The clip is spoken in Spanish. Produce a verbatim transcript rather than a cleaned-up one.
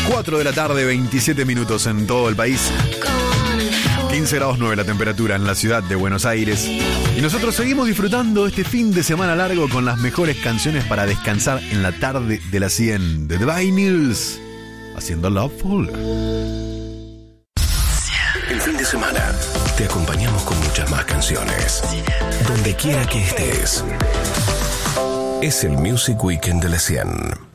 cuatro de la tarde, veintisiete minutos en todo el país. quince grados nueve la temperatura en la ciudad de Buenos Aires. Y nosotros seguimos disfrutando este fin de semana largo con las mejores canciones para descansar en la tarde de la cien de The Vinyls, haciendo Loveful. El fin de semana te acompañamos con muchas más canciones. Donde quiera que estés. Es el Music Weekend de la cien.